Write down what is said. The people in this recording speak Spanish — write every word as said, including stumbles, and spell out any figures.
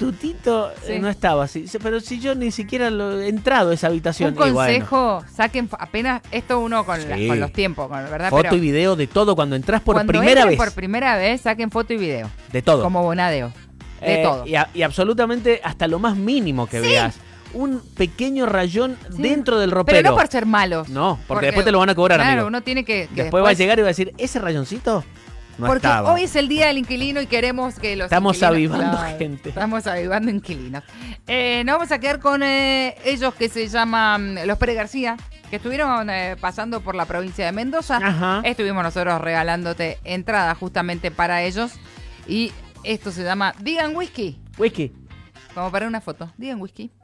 Tutito Sí. eh, no estaba así. Dice, pero si yo ni siquiera lo he entrado a esa habitación. Un Y bueno, consejo, saquen fo- apenas esto uno con, la- Sí. con los tiempos, con, ¿verdad? foto Pero y video de todo cuando entras por cuando primera entren vez. por primera vez, saquen foto y video. De todo. Como Bonadeo. De Eh, todo. Y, a- y absolutamente hasta lo más mínimo que Sí. veas. Un pequeño rayón Sí. dentro del ropero. Pero no por ser malos. No, porque después te lo van a cobrar, claro, amigo. uno tiene que... que Después va a llegar y va a decir, ¿ese rayoncito? No porque estaba. hoy es el día del inquilino y queremos que los Estamos inquilinos- avivando Claro, gente. Estamos avivando inquilinos. Eh, nos vamos a quedar con eh, ellos que se llaman los Pérez García, que estuvieron eh, pasando por la provincia de Mendoza. Ajá. Estuvimos nosotros regalándote entradas justamente para ellos. Y esto se llama Digan Whisky. Whisky. Como para una foto. Digan Whisky.